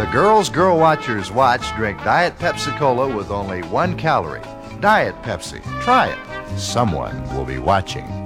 The girls Girl Watchers watch drink Diet Pepsi Cola with only 1 calorie. Diet Pepsi. Try it. Someone will be watching.